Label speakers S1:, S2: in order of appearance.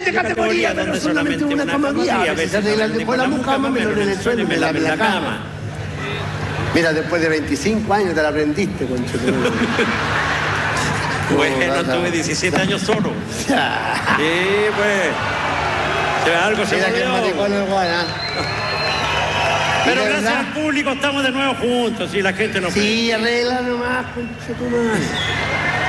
S1: diferentes categorías, pero solamente una cama guía. A veces se arreglan después la mucama, me lo en el suelo y me la en la cama. Mira, después de 25 años te la aprendiste, conchetumare.
S2: Bueno, tuve 17 años solo. Sí, pues. Algo se
S1: Mira que el maricón es guana.
S2: Pero gracias al público estamos de nuevo juntos y la gente nos...
S1: Sí, arregla nomás, conchetumare.